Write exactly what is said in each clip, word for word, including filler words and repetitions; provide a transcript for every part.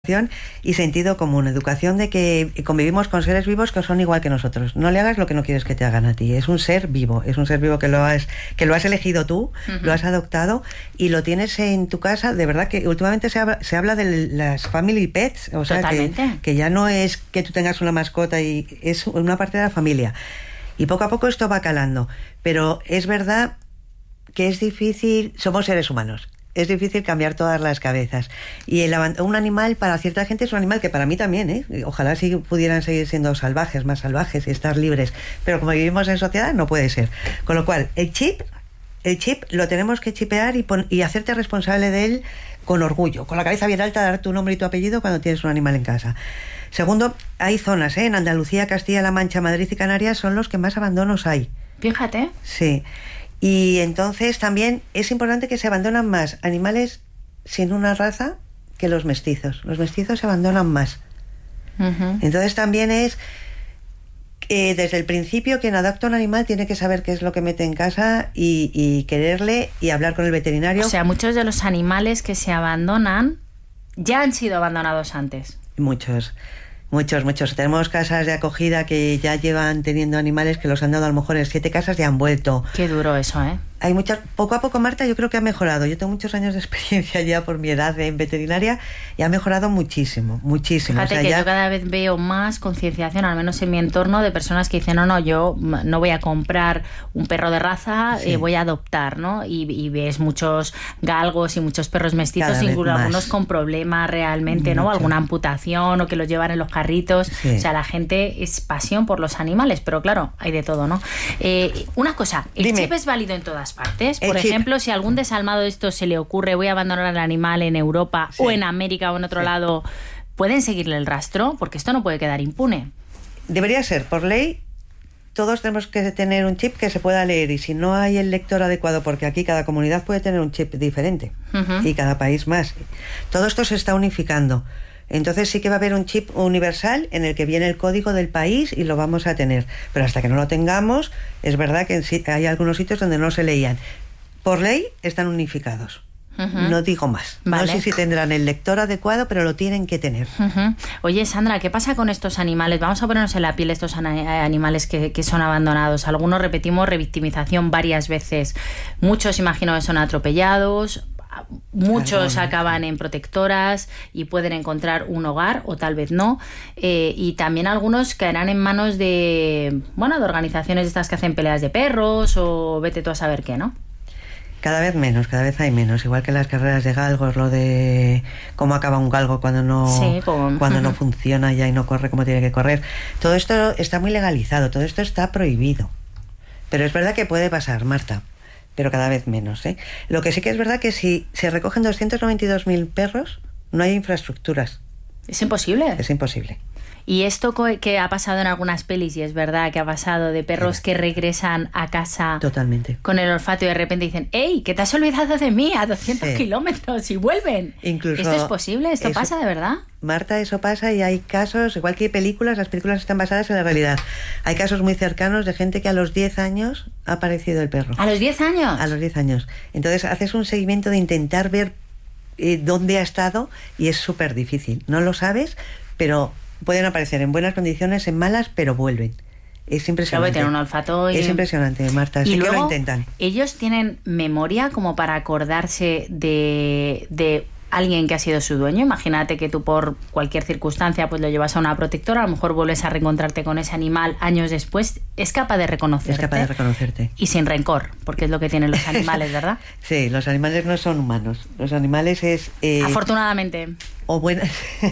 Y sentido común, educación de que convivimos con seres vivos que son igual que nosotros. No le hagas lo que no quieres que te hagan a ti. Es un ser vivo, es un ser vivo que lo has, que lo has elegido tú, uh-huh. lo has adoptado y lo tienes en tu casa. De verdad que últimamente se habla, se habla de las family pets, o sea que, que ya no es que tú tengas una mascota y es una parte de la familia. Y poco a poco esto va calando. Pero es verdad que es difícil, somos seres humanos. Es difícil cambiar todas las cabezas. Y el, un animal para cierta gente es un animal que para mí también, ¿eh? Ojalá sí pudieran seguir siendo salvajes, más salvajes y estar libres. Pero como vivimos en sociedad, no puede ser. Con lo cual, el chip, el chip lo tenemos que chipear y, pon, y hacerte responsable de él con orgullo, con la cabeza bien alta, dar tu nombre y tu apellido cuando tienes un animal en casa. Segundo, hay zonas, ¿eh? En Andalucía, Castilla-La Mancha, Madrid y Canarias son los que más abandonos hay. Fíjate. Sí. Y entonces también es importante que se abandonan más animales sin una raza que los mestizos. Los mestizos se abandonan más. Uh-huh. Entonces también es que desde el principio quien adopta un animal tiene que saber qué es lo que mete en casa y, y quererle y hablar con el veterinario. O sea, muchos de los animales que se abandonan ya han sido abandonados antes. Muchos. Muchos, muchos. Tenemos casas de acogida que ya llevan teniendo animales que los han dado a lo mejor en siete casas y han vuelto. Qué duro eso, ¿eh? Hay muchas, poco a poco, Marta, yo creo que ha mejorado. Yo tengo muchos años de experiencia ya por mi edad en veterinaria y ha mejorado muchísimo, muchísimo. Fíjate, o sea, que ya... yo cada vez veo más concienciación, al menos en mi entorno, de personas que dicen, no, no, yo no voy a comprar un perro de raza, sí. eh, voy a adoptar, ¿no? Y, y ves muchos galgos y muchos perros mestizos, incluso algunos con problemas realmente, Mucho. ¿no? Alguna amputación o que los llevan en los carritos. Sí. O sea, la gente es pasión por los animales, pero claro, hay de todo, ¿no? Eh, una cosa, ¿el Dime. chip es válido en todas partes? Por el ejemplo, chip. Si a algún desalmado de esto se le ocurre, voy a abandonar al animal en Europa sí. o en América o en otro sí. lado, ¿pueden seguirle el rastro? Porque esto no puede quedar impune. Debería ser, por ley, todos tenemos que tener un chip que se pueda leer y si no hay el lector adecuado, porque aquí cada comunidad puede tener un chip diferente uh-huh. y cada país más. Todo esto se está unificando. Entonces sí que va a haber un chip universal en el que viene el código del país y lo vamos a tener. Pero hasta que no lo tengamos, es verdad que hay algunos sitios donde no se leían. Por ley están unificados. Uh-huh. No digo más. Vale. No sé si tendrán el lector adecuado, pero lo tienen que tener. Uh-huh. Oye, Sandra, ¿qué pasa con estos animales? Vamos a ponernos en la piel estos animales que, que son abandonados. Algunos repetimos revictimización varias veces. Muchos imagino que son atropellados. Muchos Perdón. acaban en protectoras y pueden encontrar un hogar o tal vez no, eh, y también algunos caerán en manos de bueno de organizaciones estas que hacen peleas de perros o vete tú a saber qué, ¿no? Cada vez menos, cada vez hay menos, igual que las carreras de galgos, lo de cómo acaba un galgo cuando no sí, como... cuando uh-huh. no funciona ya y no corre como tiene que correr. Todo esto está muy legalizado, todo esto está prohibido, pero es verdad que puede pasar, Marta, pero cada vez menos, ¿eh? Lo que sí que es verdad que si se recogen doscientos noventa y dos mil perros, no hay infraestructuras. ¿Es imposible? Es imposible. Y esto que ha pasado en algunas pelis, y es verdad que ha pasado de perros sí. que regresan a casa totalmente con el olfato y de repente dicen, ¡ey, que te has olvidado de mí a doscientos sí. kilómetros y vuelven! Incluso ¿esto es posible? ¿Esto eso, pasa de verdad? Marta, eso pasa y hay casos, igual que hay películas, las películas están basadas en la realidad. Hay casos muy cercanos de gente que a los diez años ha aparecido el perro. ¿A los diez años? A los diez años. Entonces haces un seguimiento de intentar ver eh, dónde ha estado y es súper difícil. No lo sabes, pero pueden aparecer en buenas condiciones, en malas, pero vuelven. Es impresionante. Claro, tienen un olfato y... Es impresionante, Marta. Sí y luego, que lo intentan. ¿Ellos tienen memoria como para acordarse de, de alguien que ha sido su dueño? Imagínate que tú por cualquier circunstancia pues lo llevas a una protectora, a lo mejor vuelves a reencontrarte con ese animal años después. Es capaz de reconocerte. Es capaz de reconocerte. Y sin rencor, porque es lo que tienen los animales, ¿verdad? Sí, los animales no son humanos. Los animales es... Eh... Afortunadamente... O buenas,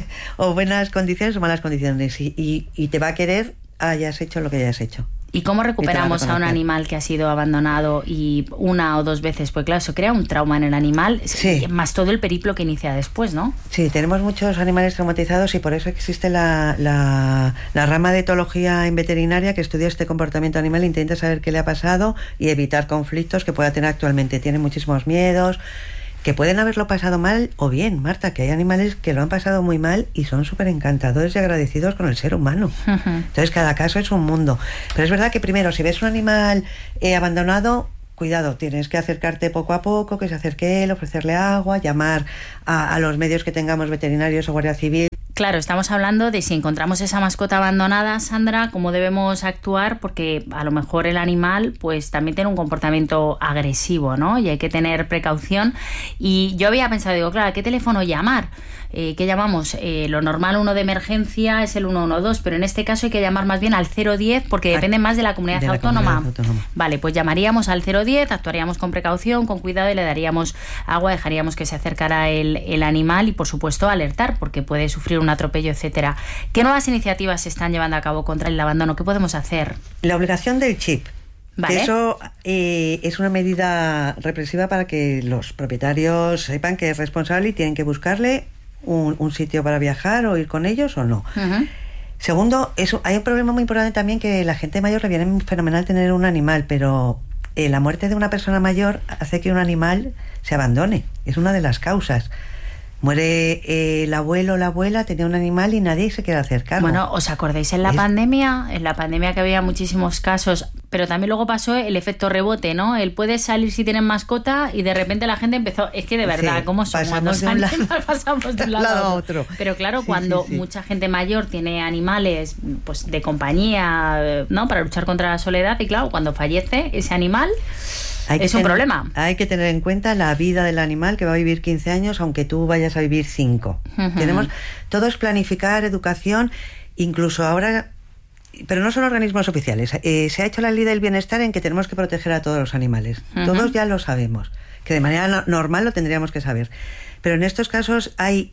o buenas condiciones o malas condiciones y, y, y te va a querer hayas hecho lo que hayas hecho. ¿Y cómo recuperamos a, a un animal que ha sido abandonado y una o dos veces? Pues claro, eso crea un trauma en el animal, sí. más todo el periplo que inicia después, ¿no? Sí, tenemos muchos animales traumatizados y por eso existe la, la, la rama de etología en veterinaria que estudia este comportamiento animal, intenta saber qué le ha pasado y evitar conflictos que pueda tener actualmente. Tiene muchísimos miedos, que pueden haberlo pasado mal o bien, Marta, que hay animales que lo han pasado muy mal y son súper encantadores y agradecidos con el ser humano. Uh-huh. Entonces cada caso es un mundo. Pero es verdad que primero, si ves un animal eh, abandonado, cuidado, tienes que acercarte poco a poco, que se acerque él, ofrecerle agua, llamar a, a los medios que tengamos, veterinarios o Guardia Civil. Claro, estamos hablando de si encontramos esa mascota abandonada, Sandra, cómo debemos actuar, porque a lo mejor el animal pues también tiene un comportamiento agresivo, ¿no? Y hay que tener precaución. Y yo había pensado, digo, claro, ¿a qué teléfono llamar? Eh, ¿Qué llamamos? Eh, lo normal, uno de emergencia es el uno uno dos, pero en este caso hay que llamar más bien al cero diez porque depende más de la comunidad, de la autónoma. comunidad autónoma. Vale, pues llamaríamos al cero diez, actuaríamos con precaución, con cuidado y le daríamos agua, dejaríamos que se acercara el, el animal y, por supuesto, alertar porque puede sufrir un atropello, etcétera. ¿Qué nuevas iniciativas se están llevando a cabo contra el abandono? ¿Qué podemos hacer? La obligación del chip. Vale. Que eso eh, es una medida represiva para que los propietarios sepan que es responsable y tienen que buscarle un, un sitio para viajar o ir con ellos o no. Uh-huh. Segundo, eso, hay un problema muy importante también, que la gente mayor le viene fenomenal tener un animal, pero eh, la muerte de una persona mayor hace que un animal se abandone. Es una de las causas. Muere eh, el abuelo o la abuela, tenía un animal y nadie se quiere acercar. Bueno, ¿os acordáis en la es... pandemia? En la pandemia que había muchísimos casos, pero también luego pasó el efecto rebote, ¿no? Él puede salir si tienen mascota y de repente la gente empezó... Es que de verdad, sí, ¿cómo son? Pasamos de un lado, pasamos de un lado, lado a otro. Pero claro, sí, cuando sí, sí. mucha gente mayor tiene animales pues de compañía, ¿no? Para luchar contra la soledad, y claro, cuando fallece ese animal... Hay es un tener, problema. Hay que tener en cuenta la vida del animal, que va a vivir quince años, aunque tú vayas a vivir cinco. Uh-huh. Tenemos, todo es planificar, educación, incluso ahora, pero no son organismos oficiales. Eh, se ha hecho la ley del bienestar en que tenemos que proteger a todos los animales. Uh-huh. Todos ya lo sabemos, que de manera no, normal lo tendríamos que saber. Pero en estos casos hay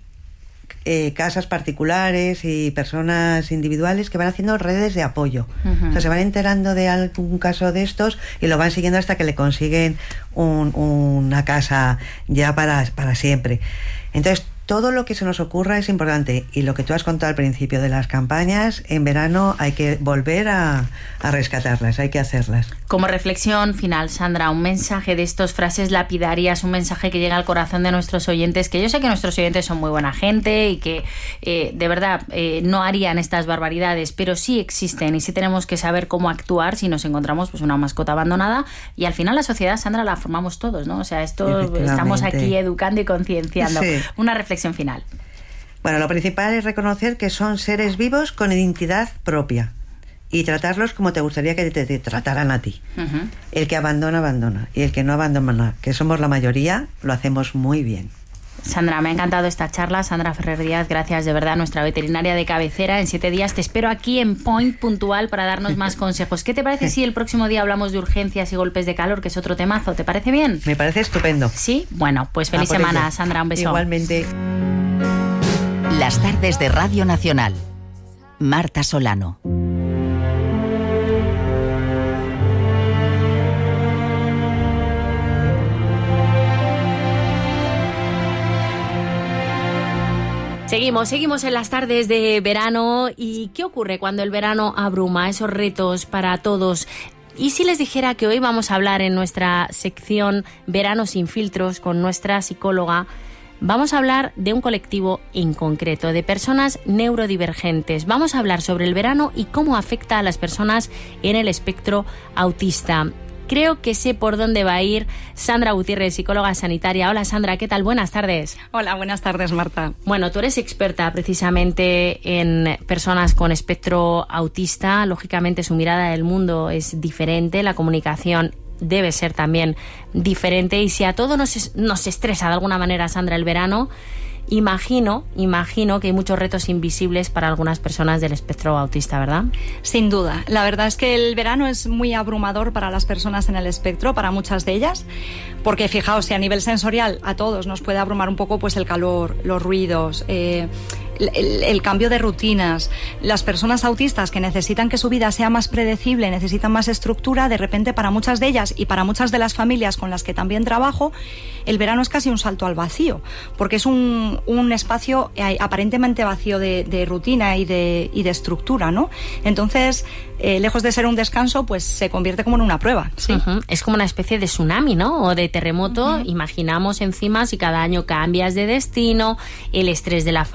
Eh, casas particulares y personas individuales que van haciendo redes de apoyo. Uh-huh. O sea, se van enterando de algún caso de estos y lo van siguiendo hasta que le consiguen un, una casa ya para, para siempre. Entonces, todo lo que se nos ocurra es importante, y lo que tú has contado al principio de las campañas, en verano hay que volver a, a rescatarlas, hay que hacerlas. Como reflexión final, Sandra, un mensaje de estos, frases lapidarias, un mensaje que llega al corazón de nuestros oyentes, que yo sé que nuestros oyentes son muy buena gente y que eh, de verdad eh, no harían estas barbaridades, pero sí existen y sí tenemos que saber cómo actuar si nos encontramos pues una mascota abandonada, y al final la sociedad, Sandra, la formamos todos, ¿no? O sea, esto estamos aquí educando y concienciando. Sí. Una reflexión final. Bueno, lo principal es reconocer que son seres vivos con identidad propia y tratarlos como te gustaría que te, te trataran a ti. Uh-huh. El que abandona, abandona, y el que no abandona, que somos la mayoría, lo hacemos muy bien. Sandra, me ha encantado esta charla. Sandra Ferrer Díaz, gracias de verdad, nuestra veterinaria de cabecera. En siete días te espero aquí en Point puntual para darnos más consejos. ¿Qué te parece si el próximo día hablamos de urgencias y golpes de calor, que es otro temazo? ¿Te parece bien? Me parece estupendo. Sí, bueno, pues feliz ah, semana, ello. Sandra, un beso. Igualmente. Las tardes de Radio Nacional. Marta Solano. Seguimos, seguimos en las tardes de verano. ¿Y qué ocurre cuando el verano abruma? Esos retos para todos. ¿Y si les dijera que hoy vamos a hablar en nuestra sección Verano sin filtros con nuestra psicóloga? Vamos a hablar de un colectivo en concreto, de personas neurodivergentes. Vamos a hablar sobre el verano y cómo afecta a las personas en el espectro autista. Creo que sé por dónde va a ir Sandra Gutiérrez, psicóloga sanitaria. Hola, Sandra, ¿qué tal? Buenas tardes. Hola, buenas tardes, Marta. Bueno, tú eres experta precisamente en personas con espectro autista. Lógicamente su mirada del mundo es diferente, la comunicación debe ser también diferente, y si a todos nos, nos estresa de alguna manera, Sandra, el verano, Imagino, imagino que hay muchos retos invisibles para algunas personas del espectro autista, ¿verdad? Sin duda. La verdad es que el verano es muy abrumador para las personas en el espectro, para muchas de ellas, porque fijaos, si a nivel sensorial a todos nos puede abrumar un poco pues el calor, los ruidos, eh, el, el cambio de rutinas. Las personas autistas que necesitan que su vida sea más predecible, necesitan más estructura, de repente para muchas de ellas y para muchas de las familias con las que también trabajo, el verano es casi un salto al vacío, porque es un, un espacio aparentemente vacío de, de rutina y de, y de estructura, ¿no? Entonces, eh, lejos de ser un descanso, pues se convierte como en una prueba. ¿Sí? Uh-huh. Es como una especie de tsunami, ¿no? O de terremoto. Uh-huh. Imaginamos encima si cada año cambias de destino, el estrés de la familia,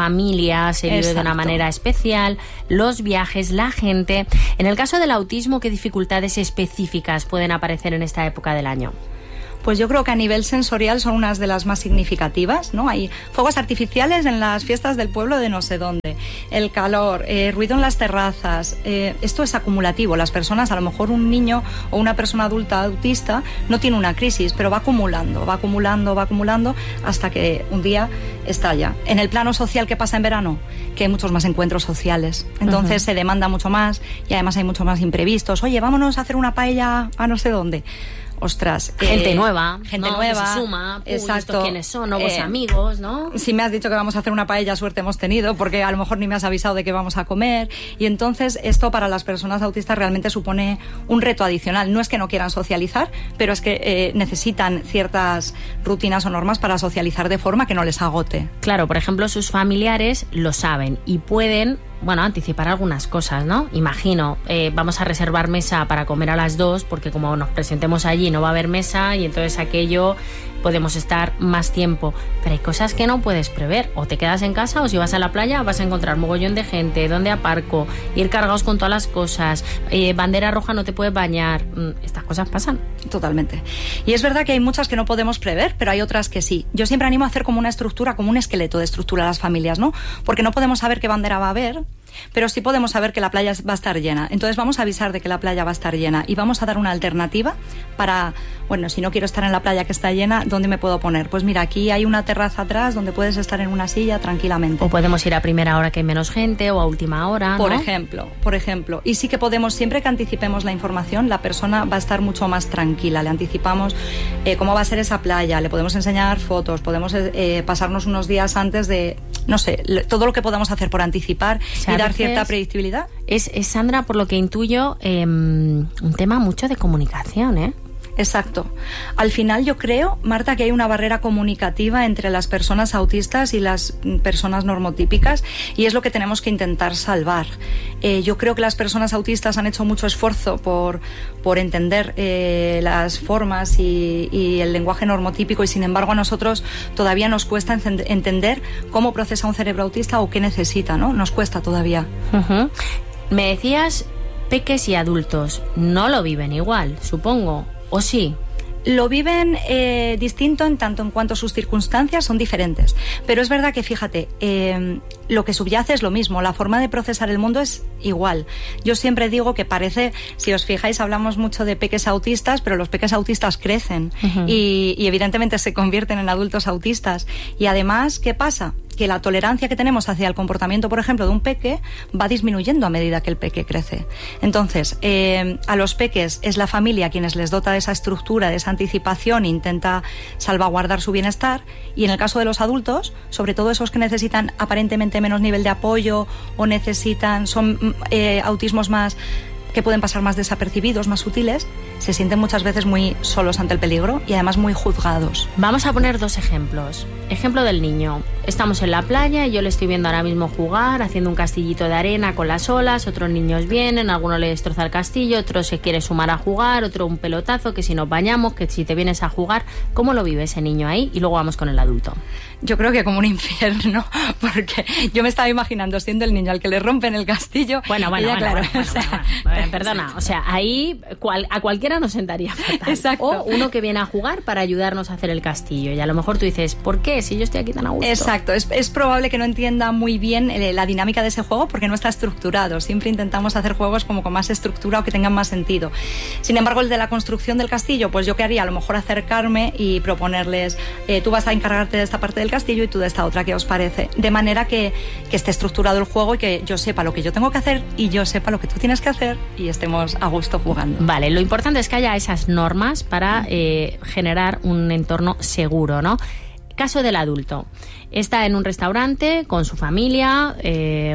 familia se vive Exacto. de una manera especial, los viajes, la gente. En el caso del autismo, ¿qué dificultades específicas pueden aparecer en esta época del año? Pues yo creo que a nivel sensorial son unas de las más significativas, ¿no? Hay fuegos artificiales en las fiestas del pueblo de no sé dónde, el calor, eh, ruido en las terrazas, eh, esto es acumulativo. Las personas, a lo mejor un niño o una persona adulta autista no tiene una crisis, pero va acumulando, va acumulando, va acumulando hasta que un día estalla. En el plano social, ¿qué pasa en verano? Que hay muchos más encuentros sociales, entonces uh-huh. se demanda mucho más y además hay mucho más imprevistos. Oye, vámonos a hacer una paella a no sé dónde. Ostras, gente eh, nueva, gente ¿no? nueva, que se suma, uy, exacto. ¿estos quiénes son? Nuevos eh, amigos, ¿no? Si me has dicho que vamos a hacer una paella, suerte hemos tenido, porque a lo mejor ni me has avisado de que vamos a comer, y entonces esto para las personas autistas realmente supone un reto adicional. No es que no quieran socializar, pero es que eh, necesitan ciertas rutinas o normas para socializar de forma que no les agote. Claro, por ejemplo, sus familiares lo saben y pueden, bueno, anticipar algunas cosas, ¿no? Imagino, eh, vamos a reservar mesa para comer a las dos, porque como nos presentemos allí no va a haber mesa y entonces aquello podemos estar más tiempo. Pero hay cosas que no puedes prever. O te quedas en casa o si vas a la playa vas a encontrar mogollón de gente, dónde aparco, ir cargados con todas las cosas, eh, bandera roja no te puedes bañar. Estas cosas pasan. Totalmente. Y es verdad que hay muchas que no podemos prever, pero hay otras que sí. Yo siempre animo a hacer como una estructura, como un esqueleto de estructura a las familias, ¿no? Porque no podemos saber qué bandera va a haber, pero sí podemos saber que la playa va a estar llena. Entonces vamos a avisar de que la playa va a estar llena y vamos a dar una alternativa para, bueno, si no quiero estar en la playa que está llena, ¿dónde me puedo poner? Pues mira, aquí hay una terraza atrás donde puedes estar en una silla tranquilamente. O podemos ir a primera hora que hay menos gente o a última hora, ¿no? Por ejemplo, por ejemplo. Y sí que podemos, siempre que anticipemos la información, la persona va a estar mucho más tranquila. Le anticipamos eh, cómo va a ser esa playa, le podemos enseñar fotos, podemos eh, pasarnos unos días antes de, no sé, todo lo que podamos hacer por anticipar y dar cierta predictibilidad. Es, es, Sandra, por lo que intuyo, eh, un tema mucho de comunicación, ¿eh? Exacto. Al final yo creo, Marta, que hay una barrera comunicativa entre las personas autistas y las personas normotípicas y es lo que tenemos que intentar salvar. Eh, yo creo que las personas autistas han hecho mucho esfuerzo por, por entender eh, las formas y, y el lenguaje normotípico y sin embargo a nosotros todavía nos cuesta entender cómo procesa un cerebro autista o qué necesita, ¿no? Nos cuesta todavía. Uh-huh. Me decías, peques y adultos no lo viven igual, supongo. ¿O sí? Lo viven eh, distinto en tanto en cuanto sus circunstancias son diferentes. Pero es verdad que, fíjate, eh, lo que subyace es lo mismo. La forma de procesar el mundo es igual. Yo siempre digo que parece, si os fijáis, hablamos mucho de peques autistas, pero los peques autistas crecen uh-huh. y, y evidentemente se convierten en adultos autistas. Y además, ¿qué pasa? Que la tolerancia que tenemos hacia el comportamiento, por ejemplo, de un peque va disminuyendo a medida que el peque crece. Entonces, eh, a los peques es la familia quienes les dota de esa estructura, de esa anticipación, e intenta salvaguardar su bienestar. Y en el caso de los adultos, sobre todo esos que necesitan aparentemente menos nivel de apoyo o necesitan, son eh, autismos más que pueden pasar más desapercibidos, más sutiles, se sienten muchas veces muy solos ante el peligro y además muy juzgados. Vamos a poner dos ejemplos. Ejemplo del niño. Estamos en la playa y yo le estoy viendo ahora mismo jugar, haciendo un castillito de arena con las olas, otros niños vienen, alguno le destroza el castillo, otro se quiere sumar a jugar, otro un pelotazo, que si nos bañamos, que si te vienes a jugar. ¿Cómo lo vive ese niño ahí? Y luego vamos con el adulto. Yo creo que como un infierno, porque yo me estaba imaginando siendo el niño al que le rompen el castillo. Bueno, bueno, ella, bueno, claro, bueno, bueno, bueno, bueno, bueno, perdona, o sea, ahí cual, a cualquiera nos sentaría fatal. Exacto. O uno que viene a jugar para ayudarnos a hacer el castillo y a lo mejor tú dices, ¿por qué? Si yo estoy aquí tan a gusto. Exacto, es, es probable que no entienda muy bien eh, la dinámica de ese juego porque no está estructurado. Siempre intentamos hacer juegos como con más estructura o que tengan más sentido. Sin embargo, el de la construcción del castillo, pues yo qué haría, a lo mejor acercarme y proponerles, eh, tú vas a encargarte de esta parte del castillo y tú de esta otra, ¿qué os parece? De manera que, que esté estructurado el juego y que yo sepa lo que yo tengo que hacer y yo sepa lo que tú tienes que hacer y estemos a gusto jugando. Vale, lo importante es que haya esas normas para eh, generar un entorno seguro, ¿no? Caso del adulto. Está en un restaurante con su familia eh,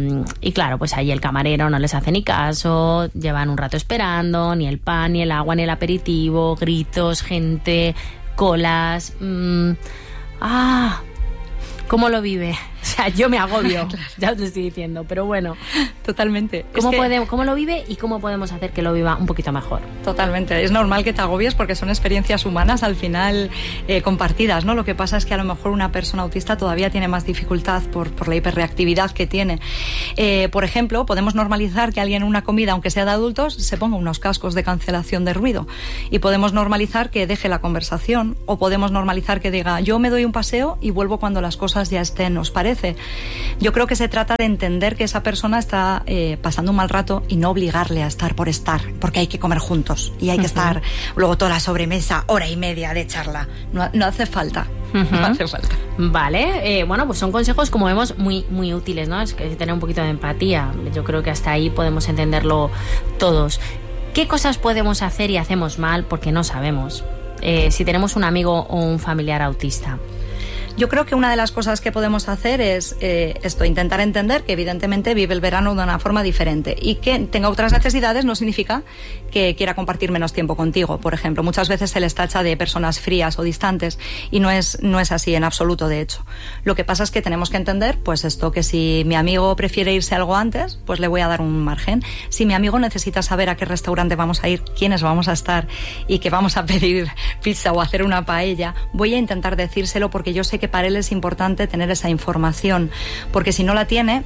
y claro, pues ahí el camarero no les hace ni caso, llevan un rato esperando, ni el pan, ni el agua, ni el aperitivo, gritos, gente, colas... Mmm, ah... ¿Cómo lo vive? O sea, yo me agobio, ya os lo estoy diciendo, pero bueno. Totalmente. ¿Cómo, es que... podemos, ¿Cómo lo vive y cómo podemos hacer que lo viva un poquito mejor? Totalmente. Es normal que te agobies porque son experiencias humanas al final eh, compartidas, ¿no? Lo que pasa es que a lo mejor una persona autista todavía tiene más dificultad por, por la hiperreactividad que tiene. Eh, por ejemplo, podemos normalizar que alguien en una comida, aunque sea de adultos, se ponga unos cascos de cancelación de ruido. Y podemos normalizar que deje la conversación, o podemos normalizar que diga, yo me doy un paseo y vuelvo cuando las cosas ya estén, ¿os parece? Yo creo que se trata de entender que esa persona está eh, pasando un mal rato y no obligarle a estar por estar, porque hay que comer juntos y hay que uh-huh. estar luego toda la sobremesa, hora y media de charla. No, no hace falta. Uh-huh. No hace falta. Vale, eh, bueno, pues son consejos, como vemos, muy, muy útiles, ¿no? Es que tener un poquito de empatía. Yo creo que hasta ahí podemos entenderlo todos. ¿Qué cosas podemos hacer y hacemos mal porque no sabemos? Eh, si tenemos un amigo o un familiar autista. Yo creo que una de las cosas que podemos hacer es eh, esto, intentar entender que evidentemente vive el verano de una forma diferente y que tenga otras necesidades no significa que quiera compartir menos tiempo contigo. Por ejemplo, muchas veces se les tacha de personas frías o distantes y no es, no es así en absoluto, de hecho. Lo que pasa es que tenemos que entender, pues esto, que si mi amigo prefiere irse algo antes, pues le voy a dar un margen. Si mi amigo necesita saber a qué restaurante vamos a ir, quiénes vamos a estar y que vamos a pedir pizza o hacer una paella, voy a intentar decírselo porque yo sé que para él es importante tener esa información, porque si no la tiene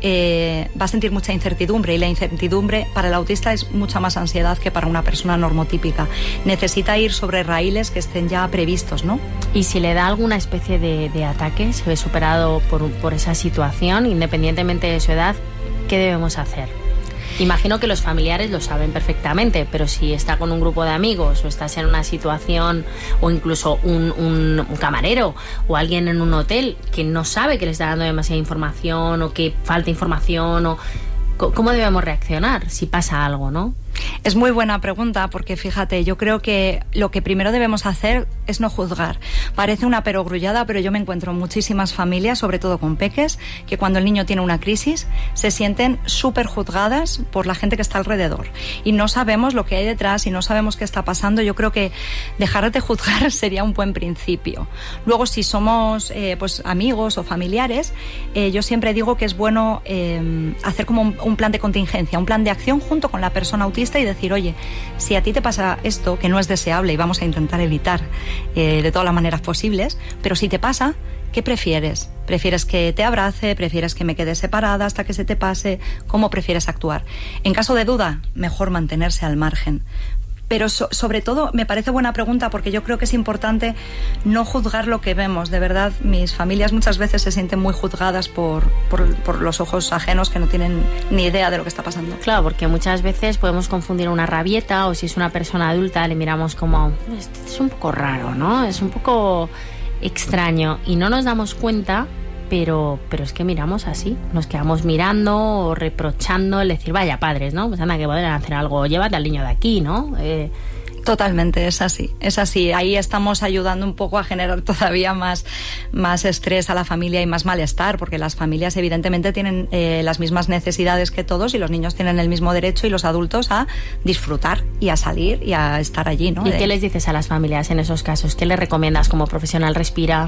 eh, va a sentir mucha incertidumbre, y la incertidumbre para el autista es mucha más ansiedad que para una persona normotípica. Necesita ir sobre raíles que estén ya previstos, ¿no? Y si le da alguna especie de, de ataque, se ve superado por, por esa situación, independientemente de su edad, ¿qué debemos hacer? Imagino que los familiares lo saben perfectamente, pero si está con un grupo de amigos o estás en una situación, o incluso un, un, un camarero o alguien en un hotel que no sabe que le está dando demasiada información o que falta información, o ¿cómo debemos reaccionar si pasa algo, no? Es muy buena pregunta porque fíjate, yo creo que lo que primero debemos hacer es no juzgar. Parece una perogrullada, pero yo me encuentro muchísimas familias, sobre todo con peques, que cuando el niño tiene una crisis se sienten súper juzgadas por la gente que está alrededor y no sabemos lo que hay detrás y no sabemos qué está pasando. Yo creo que dejar de juzgar sería un buen principio. Luego, si somos eh, pues amigos o familiares, eh, yo siempre digo que es bueno eh, hacer como un, un plan de contingencia, un plan de acción junto con la persona autista y decir, oye, si a ti te pasa esto, que no es deseable y vamos a intentar evitar eh, de todas las maneras posibles, pero si te pasa, ¿qué prefieres? ¿Prefieres que te abrace? ¿Prefieres que me quede separada hasta que se te pase? ¿Cómo prefieres actuar? En caso de duda, mejor mantenerse al margen. Pero so, sobre todo me parece buena pregunta porque yo creo que es importante no juzgar lo que vemos. De verdad, mis familias muchas veces se sienten muy juzgadas por, por, por los ojos ajenos que no tienen ni idea de lo que está pasando. Claro, porque muchas veces podemos confundir una rabieta, o si es una persona adulta le miramos como, es un poco raro, ¿no? Es un poco extraño y no nos damos cuenta. Pero, pero es que miramos así, nos quedamos mirando o reprochando, el decir, vaya padres, ¿no? Pues anda, que podrían hacer algo, llévate al niño de aquí, ¿no? Eh... Totalmente, es así, es así. Ahí estamos ayudando un poco a generar todavía más, más estrés a la familia y más malestar, porque las familias evidentemente tienen eh, las mismas necesidades que todos y los niños tienen el mismo derecho y los adultos a disfrutar y a salir y a estar allí, ¿no? ¿Y qué les dices a las familias en esos casos? ¿Qué les recomiendas como profesional? Respira.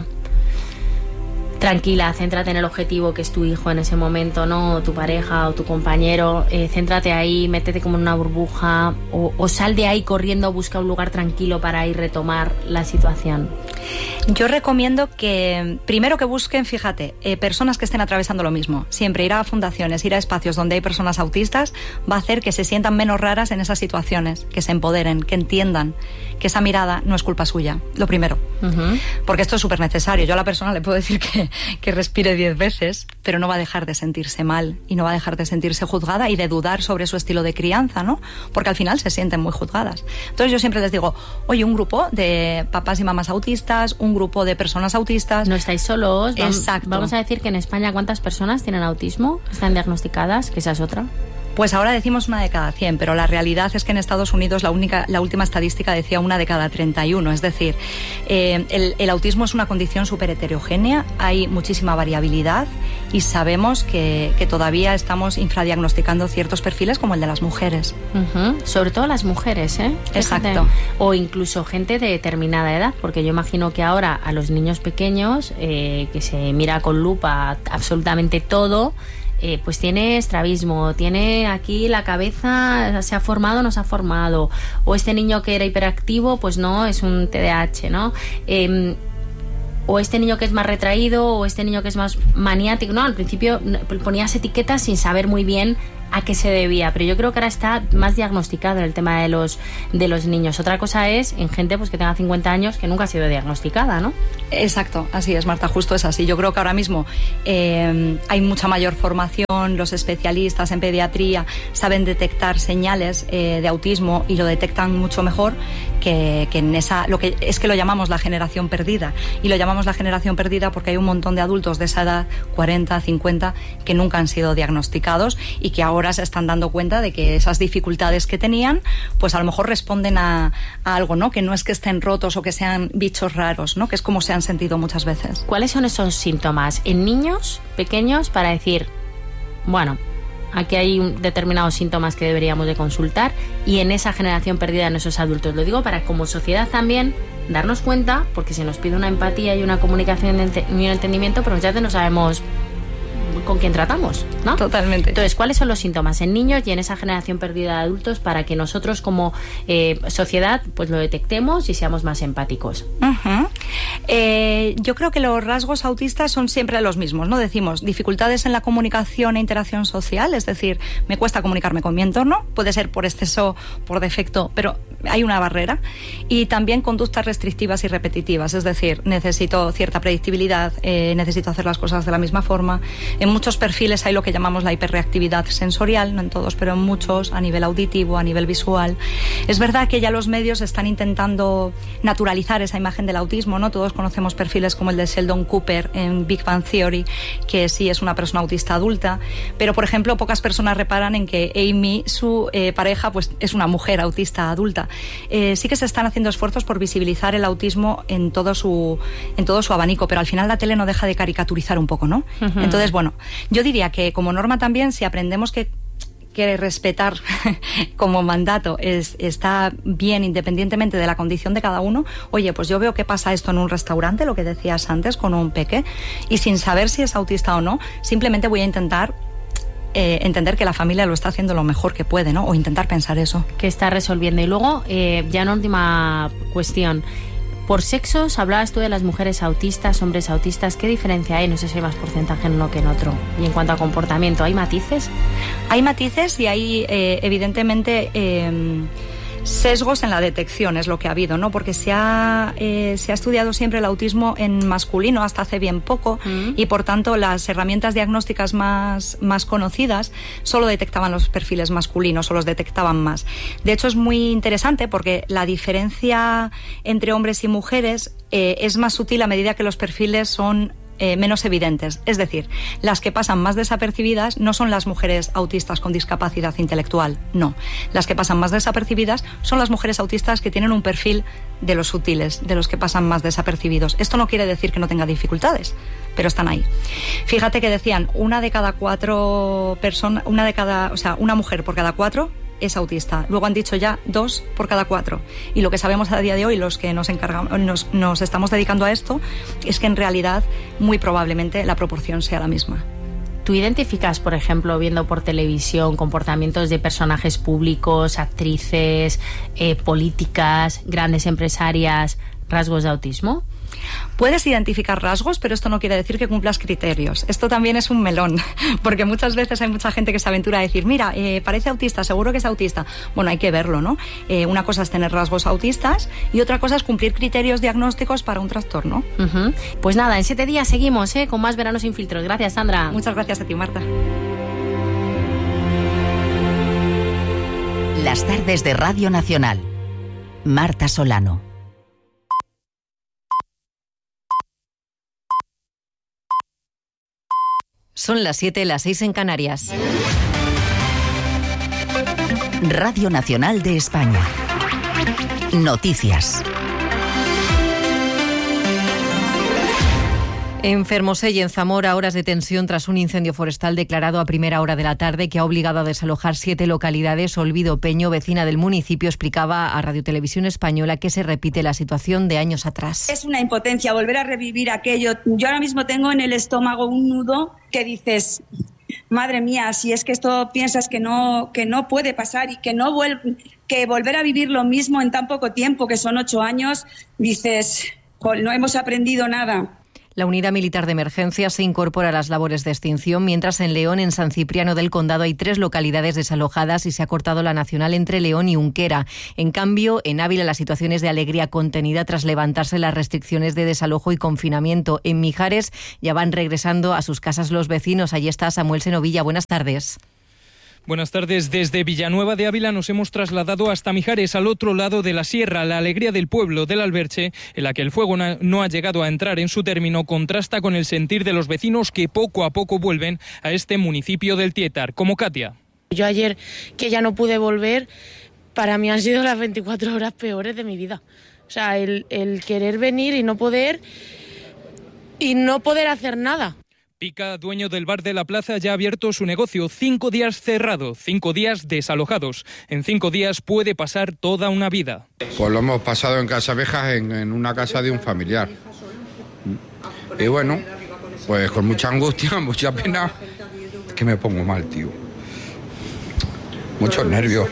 Tranquila, céntrate en el objetivo que es tu hijo en ese momento, ¿no? O tu pareja o tu compañero, eh, céntrate ahí, métete como en una burbuja o, o sal de ahí corriendo, busca un lugar tranquilo para ir retomar la situación. Yo recomiendo que primero que busquen, fíjate, eh, personas que estén atravesando lo mismo. Siempre ir a fundaciones, ir a espacios donde hay personas autistas va a hacer que se sientan menos raras en esas situaciones, que se empoderen, que entiendan que esa mirada no es culpa suya, lo primero. Uh-huh. Porque esto es súper necesario. Yo a la persona le puedo decir que, que respire diez veces, pero no va a dejar de sentirse mal y no va a dejar de sentirse juzgada y de dudar sobre su estilo de crianza, ¿no? Porque al final se sienten muy juzgadas. Entonces yo siempre les digo, oye, un grupo de papás y mamás autistas, un grupo de personas autistas. No estáis solos. Exacto. Vamos a decir que en España, ¿cuántas personas tienen autismo? ¿Están diagnosticadas? Que esa es otra. Pues ahora decimos una de cada cien, pero la realidad es que en Estados Unidos la, única, la última estadística decía una de cada treinta y uno. Es decir, eh, el, el autismo es una condición súper heterogénea, hay muchísima variabilidad y sabemos que, que todavía estamos infradiagnosticando ciertos perfiles como el de las mujeres. Uh-huh. Sobre todo las mujeres, ¿eh? Exacto. Fíjate. O incluso gente de determinada edad, porque yo imagino que ahora a los niños pequeños, eh, que se mira con lupa absolutamente todo, Eh, pues tiene estrabismo, tiene aquí la cabeza, se ha formado o no se ha formado, o este niño que era hiperactivo, pues no, es un T D A H, ¿no? Eh, o este niño que es más retraído, o este niño que es más maniático, ¿no? Al principio ponías etiquetas sin saber muy bien a qué se debía, pero yo creo que ahora está más diagnosticado en el tema de los de los niños. Otra cosa es en gente pues que tenga cincuenta años que nunca ha sido diagnosticada, ¿no? Exacto, así es, Marta, justo es así. Yo creo que ahora mismo eh, hay mucha mayor formación, los especialistas en pediatría saben detectar señales eh, de autismo y lo detectan mucho mejor que, que en esa, lo que es que lo llamamos la generación perdida, y lo llamamos la generación perdida porque hay un montón de adultos de esa edad, cuarenta, cincuenta, que nunca han sido diagnosticados y que ahora Ahora se están dando cuenta de que esas dificultades que tenían, pues a lo mejor responden a, a algo, ¿no? Que no es que estén rotos o que sean bichos raros, ¿no? Que es como se han sentido muchas veces. ¿Cuáles son esos síntomas en niños pequeños para decir, bueno, aquí hay un, determinados síntomas que deberíamos de consultar, y en esa generación perdida en esos adultos? Lo digo para como sociedad también darnos cuenta, porque se nos pide una empatía y una comunicación y un entendimiento, pero muchas veces no sabemos con quién tratamos, ¿no? Totalmente. Entonces, ¿cuáles son los síntomas en niños y en esa generación perdida de adultos para que nosotros como eh, sociedad pues lo detectemos y seamos más empáticos? Uh-huh. Eh, yo creo que los rasgos autistas son siempre los mismos, ¿no? Decimos dificultades en la comunicación e interacción social, es decir, me cuesta comunicarme con mi entorno, puede ser por exceso, por defecto, pero hay una barrera, y también conductas restrictivas y repetitivas, es decir, necesito cierta predictibilidad, eh, necesito hacer las cosas de la misma forma. En muchos perfiles hay lo que llamamos la hiperreactividad sensorial, no en todos, pero en muchos, a nivel auditivo, a nivel visual. Es verdad que ya los medios están intentando naturalizar esa imagen del autismo, ¿no? Todos conocemos perfiles como el de Sheldon Cooper en Big Bang Theory, que sí es una persona autista adulta, pero por ejemplo pocas personas reparan en que Amy, su eh, pareja, pues es una mujer autista adulta. Eh, sí que se están haciendo esfuerzos por visibilizar el autismo en todo su en todo su abanico, pero al final la tele no deja de caricaturizar un poco, ¿no? Uh-huh. Entonces, bueno, yo diría que como norma también, si aprendemos que que respetar como mandato es, está bien independientemente de la condición de cada uno, oye, pues yo veo que pasa esto en un restaurante, lo que decías antes, con un peque, y sin saber si es autista o no, simplemente voy a intentar Eh, entender que la familia lo está haciendo lo mejor que puede, ¿no? O intentar pensar eso. Que está resolviendo. Y luego, eh, ya en última cuestión, por sexos, hablabas tú de las mujeres autistas, hombres autistas, ¿qué diferencia hay? No sé si hay más porcentaje en uno que en otro. Y en cuanto a comportamiento, ¿hay matices? Hay matices y hay, eh, evidentemente, eh, sesgos en la detección, es lo que ha habido, ¿no? Porque se ha, eh, se ha estudiado siempre el autismo en masculino hasta hace bien poco, mm. y por tanto las herramientas diagnósticas más, más conocidas solo detectaban los perfiles masculinos o los detectaban más. De hecho, es muy interesante porque la diferencia entre hombres y mujeres eh, es más sutil a medida que los perfiles son Eh, menos evidentes. Es decir, las que pasan más desapercibidas no son las mujeres autistas con discapacidad intelectual, no. Las que pasan más desapercibidas son las mujeres autistas que tienen un perfil de los sutiles, de los que pasan más desapercibidos. Esto no quiere decir que no tenga dificultades, pero están ahí. Fíjate que decían, una de cada cuatro personas, una de cada, o sea, una mujer por cada cuatro es autista. Luego han dicho ya dos por cada cuatro. Y lo que sabemos a día de hoy, los que nos encargamos, nos, nos estamos dedicando a esto, es que en realidad muy probablemente la proporción sea la misma. ¿Tú identificas, por ejemplo, viendo por televisión comportamientos de personajes públicos, actrices, eh, políticas, grandes empresarias, rasgos de autismo? Puedes identificar rasgos, pero esto no quiere decir que cumplas criterios. Esto también es un melón, porque muchas veces hay mucha gente que se aventura a decir, mira, eh, parece autista, seguro que es autista. Bueno, hay que verlo, ¿no? Eh, una cosa es tener rasgos autistas y otra cosa es cumplir criterios diagnósticos para un trastorno. Uh-huh. Pues nada, en siete días seguimos, ¿eh? Con más Verano sin filtros. Gracias, Sandra. Muchas gracias a ti, Marta. Las tardes de Radio Nacional. Marta Solano. Son las siete, las seis en Canarias. Radio Nacional de España. Noticias. En Fermosell y en Zamora, horas de tensión tras un incendio forestal declarado a primera hora de la tarde que ha obligado a desalojar siete localidades. Olvido Peño, vecina del municipio, explicaba a Radio Televisión Española que se repite la situación de años atrás. Es una impotencia volver a revivir aquello. Yo ahora mismo tengo en el estómago un nudo que dices, madre mía, si es que esto piensas que no, que no puede pasar y que no vuelve, que volver a vivir lo mismo en tan poco tiempo, que son ocho años, dices, no hemos aprendido nada. La unidad militar de emergencia se incorpora a las labores de extinción, mientras en León, en San Cipriano del Condado, hay tres localidades desalojadas y se ha cortado la nacional entre León y Unquera. En cambio, en Ávila la situación es de alegría contenida tras levantarse las restricciones de desalojo y confinamiento. En Mijares ya van regresando a sus casas los vecinos. Allí está Samuel Senovilla. Buenas tardes. Buenas tardes. Desde Villanueva de Ávila nos hemos trasladado hasta Mijares, al otro lado de la sierra. La alegría del pueblo del Alberche, en la que el fuego no ha llegado a entrar en su término, contrasta con el sentir de los vecinos que poco a poco vuelven a este municipio del Tietar, como Katia. Yo ayer, que ya no pude volver, para mí han sido las veinticuatro horas peores de mi vida. O sea, el, el querer venir y no poder, y no poder hacer nada. Pica, dueño del bar de la plaza, ya ha abierto su negocio. Cinco días cerrado, cinco días desalojados. En cinco días puede pasar toda una vida. Pues lo hemos pasado en Casavejas, en, en una casa de un familiar. Y bueno, pues con mucha angustia, mucha pena, que me pongo mal, tío. Muchos nervios.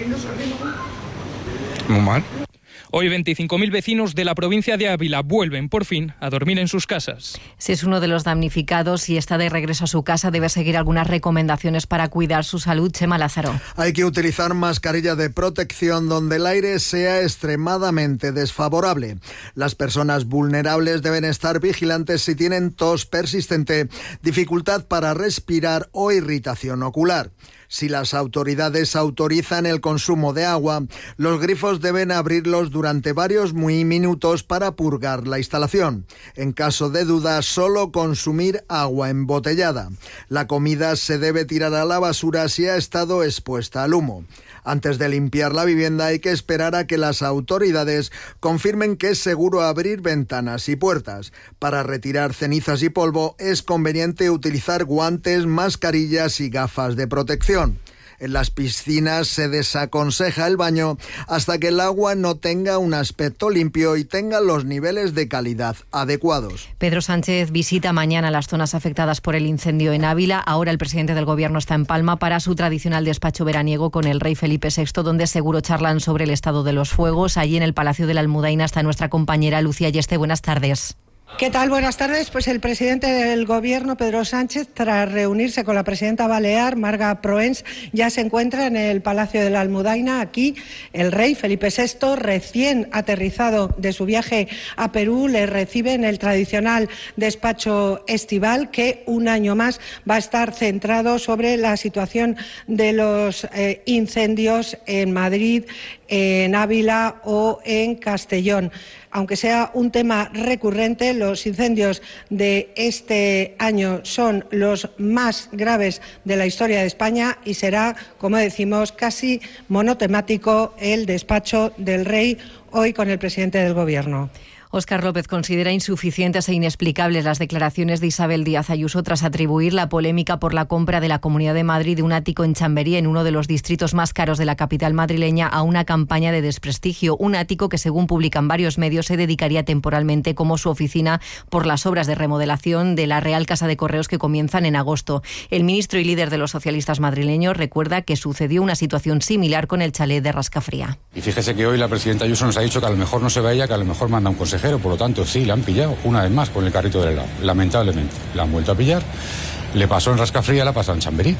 Muy mal. Hoy veinticinco mil vecinos de la provincia de Ávila vuelven por fin a dormir en sus casas. Si es uno de los damnificados y está de regreso a su casa, debe seguir algunas recomendaciones para cuidar su salud. Chema Lázaro. Hay que utilizar mascarilla de protección donde el aire sea extremadamente desfavorable. Las personas vulnerables deben estar vigilantes si tienen tos persistente, dificultad para respirar o irritación ocular. Si las autoridades autorizan el consumo de agua, los grifos deben abrirlos durante varios minutos para purgar la instalación. En caso de duda, solo consumir agua embotellada. La comida se debe tirar a la basura si ha estado expuesta al humo. Antes de limpiar la vivienda hay que esperar a que las autoridades confirmen que es seguro abrir ventanas y puertas. Para retirar cenizas y polvo es conveniente utilizar guantes, mascarillas y gafas de protección. En las piscinas se desaconseja el baño hasta que el agua no tenga un aspecto limpio y tenga los niveles de calidad adecuados. Pedro Sánchez visita mañana las zonas afectadas por el incendio en Ávila. Ahora el presidente del Gobierno está en Palma para su tradicional despacho veraniego con el rey Felipe sexto, donde seguro charlan sobre el estado de los fuegos. Allí en el Palacio de la Almudaina está nuestra compañera Lucía Yeste. Buenas tardes. ¿Qué tal? Buenas tardes. Pues el presidente del Gobierno, Pedro Sánchez, tras reunirse con la presidenta balear, Marga Proens, ya se encuentra en el Palacio de la Almudaina. Aquí el rey Felipe sexto, recién aterrizado de su viaje a Perú, le recibe en el tradicional despacho estival que un año más va a estar centrado sobre la situación de los eh, incendios en Madrid, en Ávila o en Castellón. Aunque sea un tema recurrente, los incendios de este año son los más graves de la historia de España y será, como decimos, casi monotemático el despacho del rey hoy con el presidente del Gobierno. Óscar López considera insuficientes e inexplicables las declaraciones de Isabel Díaz Ayuso tras atribuir la polémica por la compra de la Comunidad de Madrid de un ático en Chamberí, en uno de los distritos más caros de la capital madrileña, a una campaña de desprestigio. Un ático que, según publican varios medios, se dedicaría temporalmente como su oficina por las obras de remodelación de la Real Casa de Correos que comienzan en agosto. El ministro y líder de los socialistas madrileños recuerda que sucedió una situación similar con el chalet de Rascafría. Y fíjese que hoy la presidenta Ayuso nos ha dicho que a lo mejor no se va ella, que a lo mejor manda un consejero. Por lo tanto, sí, la han pillado una vez más con el carrito del helado. Lamentablemente, la han vuelto a pillar. Le pasó en Rascafría, la pasó en Chamberí.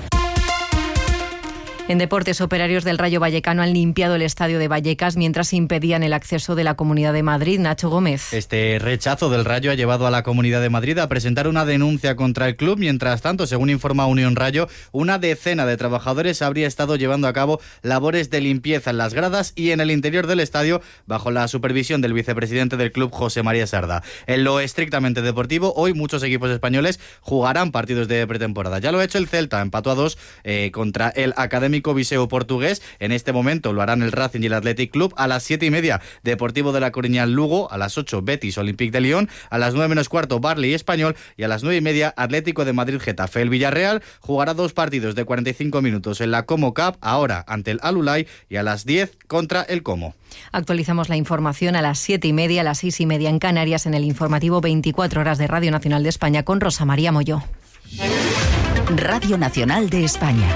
En deportes, operarios del Rayo Vallecano han limpiado el estadio de Vallecas mientras impedían el acceso de la Comunidad de Madrid. Nacho Gómez. Este rechazo del Rayo ha llevado a la Comunidad de Madrid a presentar una denuncia contra el club. Mientras tanto, según informa Unión Rayo, una decena de trabajadores habría estado llevando a cabo labores de limpieza en las gradas y en el interior del estadio bajo la supervisión del vicepresidente del club, José María Sarda. En lo estrictamente deportivo, hoy muchos equipos españoles jugarán partidos de pretemporada. Ya lo ha hecho el Celta, empató a dos eh, contra el Académico dinámico Viseu portugués. En este momento lo harán el Racing y el Athletic Club. A las siete y media, Deportivo de la Coruña Lugo. A las ocho, Betis Olympique de Lyon. A las nueve menos cuarto, Barley y Español. Y a las nueve y media, Atlético de Madrid Getafe. El Villarreal jugará dos partidos de cuarenta y cinco minutos en la Como Cup, ahora ante el Alulay, y a las diez contra el Como. Actualizamos la información a las siete y media, a las seis y media en Canarias, en el informativo veinticuatro horas de Radio Nacional de España con Rosa María Molló. Radio Nacional de España.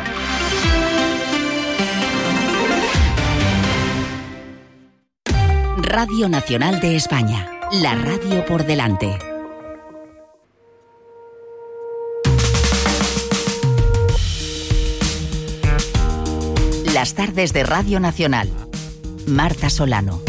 Radio Nacional de España. La radio por delante. Las tardes de Radio Nacional. Marta Solano.